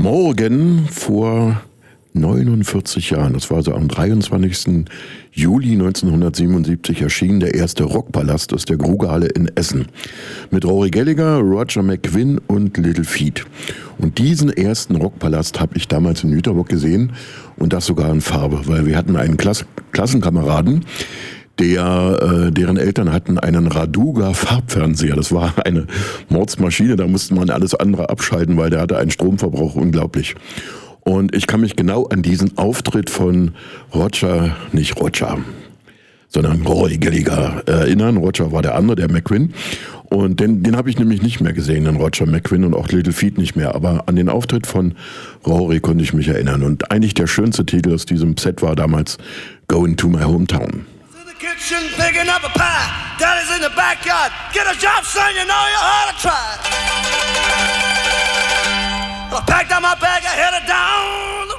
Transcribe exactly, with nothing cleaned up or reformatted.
Morgen vor neunundvierzig Jahren, das war so am dreiundzwanzigsten Juli neunzehnhundertsiebenundsiebzig, erschien der erste Rockpalast aus der Grugahalle in Essen. Mit Rory Gallagher, Roger McGuinn und Little Feat. Und diesen ersten Rockpalast habe ich damals in Jüterbock gesehen und das sogar in Farbe, weil wir hatten einen Klass- Klassenkameraden, Der, äh, deren Eltern hatten einen Raduga-Farbfernseher. Das war eine Mordsmaschine, da musste man alles andere abschalten, weil der hatte einen Stromverbrauch unglaublich. Und ich kann mich genau an diesen Auftritt von Roger, nicht Roger, sondern Rory Gallagher erinnern. Roger war der andere, der McGuinn. Und den, den habe ich nämlich nicht mehr gesehen, den Roger McGuinn und auch Little Feat nicht mehr. Aber an den Auftritt von Rory konnte ich mich erinnern. Und eigentlich der schönste Titel aus diesem Set war damals Going to My Hometown. Kitchen picking up a pie. Daddy's in the backyard. Get a job, son, you know you ought to try. Well, I packed up my bag, I headed down